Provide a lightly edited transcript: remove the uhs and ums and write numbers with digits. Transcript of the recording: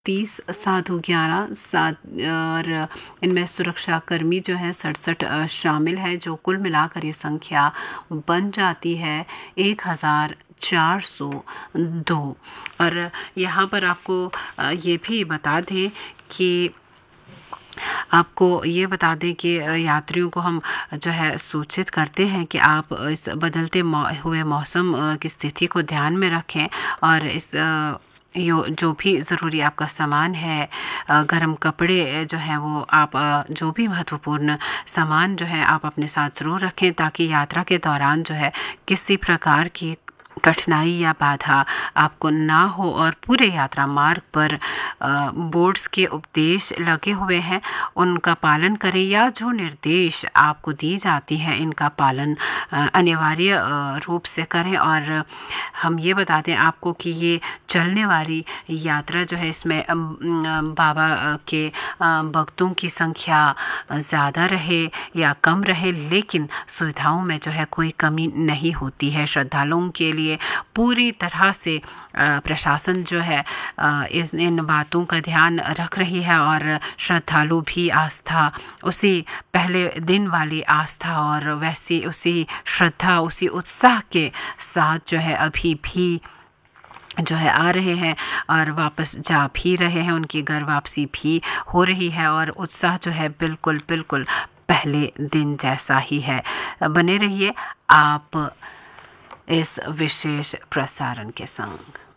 30 साधु 11 सात और इनमें सुरक्षाकर्मी जो है 67 शामिल है, जो कुल मिलाकर ये संख्या बन जाती है 1402। और यहाँ पर आपको ये भी बता दें कि यात्रियों को हम जो है सूचित करते हैं कि आप इस बदलते हुए मौसम की स्थिति को ध्यान में रखें और इस जो भी ज़रूरी आपका सामान है, गर्म कपड़े जो है वो आप जो भी महत्वपूर्ण सामान जो है आप अपने साथ ज़रूर रखें, ताकि यात्रा के दौरान जो है किसी प्रकार की कठिनाई या बाधा आपको ना हो। और पूरे यात्रा मार्ग पर बोर्ड्स के उपदेश लगे हुए हैं, उनका पालन करें, या जो निर्देश आपको दी जाती हैं इनका पालन अनिवार्य रूप से करें। और हम ये बता दें आपको कि ये चलने वाली यात्रा जो है इसमें बाबा के भक्तों की संख्या ज़्यादा रहे या कम रहे, लेकिन सुविधाओं में जो है कोई कमी नहीं होती है। श्रद्धालुओं के लिए पूरी तरह से प्रशासन जो है इन बातों का ध्यान रख रही है, और श्रद्धालु भी आस्था, उसी पहले दिन वाली आस्था और वैसी उसी श्रद्धा, उसी उत्साह के साथ जो है अभी भी जो है आ रहे हैं और वापस जा भी रहे हैं, उनकी घर वापसी भी हो रही है, और उत्साह जो है बिल्कुल पहले दिन जैसा ही है। बने रहिए आप इस विशेष प्रसारण के संग।